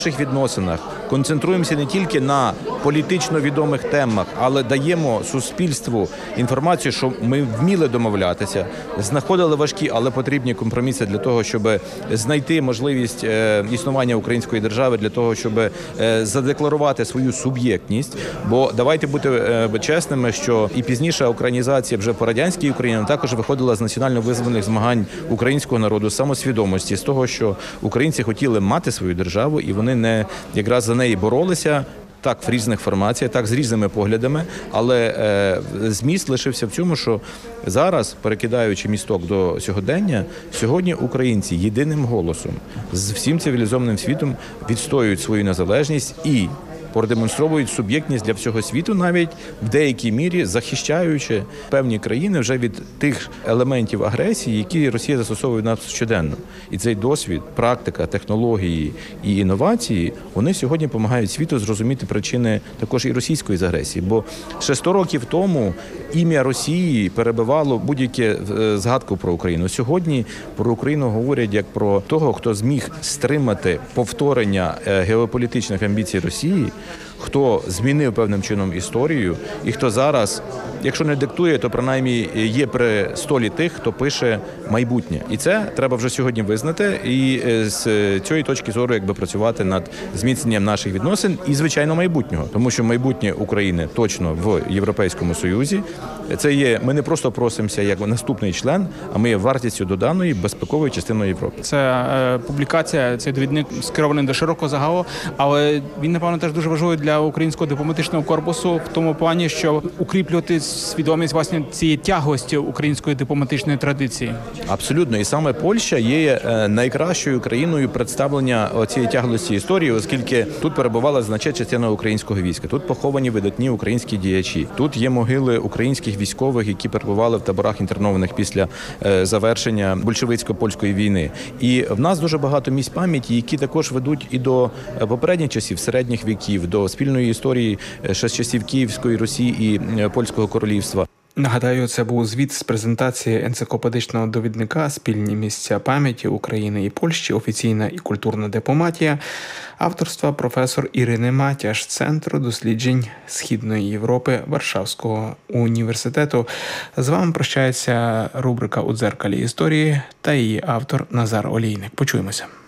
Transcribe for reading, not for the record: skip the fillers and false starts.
В наших відносинах концентруємося не тільки на політично відомих темах, але даємо суспільству інформацію, що ми вміли домовлятися, знаходили важкі, але потрібні компроміси для того, щоб знайти можливість існування української держави, для того, щоб задекларувати свою суб'єктність. Бо давайте бути чесними, що і пізніша українізація вже по радянській Україні також виходила з національно-визвольних змагань українського народу, самосвідомості, з того, що українці хотіли мати свою державу, і вони не якраз за неї боролися, так, в різних формаціях, так, з різними поглядами, але зміст лишився в цьому, що зараз, перекидаючи місток до сьогодення, сьогодні українці єдиним голосом з всім цивілізованим світом відстоюють свою незалежність і продемонструють суб'єктність для всього світу, навіть в деякій мірі захищаючи певні країни вже від тих елементів агресії, які Росія застосовує нас щоденно. І цей досвід, практика, технології і інновації, вони сьогодні допомагають світу зрозуміти причини також і російської агресії. Бо ще 100 років тому ім'я Росії перебивало будь-яке згадку про Україну. Сьогодні про Україну говорять як про того, хто зміг стримати повторення геополітичних амбіцій Росії, хто змінив певним чином історію і хто зараз, якщо не диктує, то принаймні є при столі тих, хто пише майбутнє. І це треба вже сьогодні визнати і з цієї точки зору якби працювати над зміцненням наших відносин і, звичайно, майбутнього. Тому що майбутнє України точно в Європейському Союзі. Це є, ми не просто просимося як наступний член, а ми є вартістю доданої безпекової частиною Європи. Це публікація, цей довідник скерований до широкого загалу, але він, напевно, теж дуже важливий для українського дипломатичного корпусу в тому плані, що укріплювати свідомість власне цієї тяглості української дипломатичної традиції. Абсолютно. І саме Польща є найкращою країною представлення цієї тяглості історії, оскільки тут перебувала значна частина українського війська. Тут поховані видатні українські діячі. Тут є могили українських військових, які перебували в таборах інтернованих після завершення большевицько-польської війни. І в нас дуже багато місць пам'яті, які також ведуть і до попередніх часів, середніх віків, до спільної історії ще з часів Київської Русі і Польського королівства. Нагадаю, це був звіт з презентації енциклопедичного довідника «Спільні місця пам'яті України і Польщі. Офіційна і культурна дипломатія» авторства професор Ірини Матяш Центру досліджень Східної Європи Варшавського університету. З вами прощається рубрика «У дзеркалі історії» та її автор Назар Олійник. Почуємося.